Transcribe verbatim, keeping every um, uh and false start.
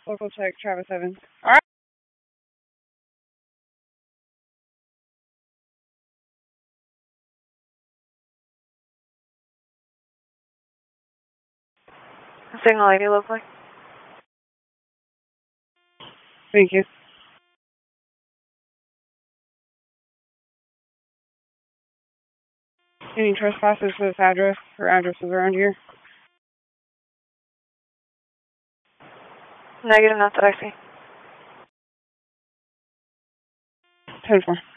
Local check, Travis Evans. All right. Signal eighty locally. Thank you. Any trespasses to this address or addresses around here? Negative, not that I see. ten four.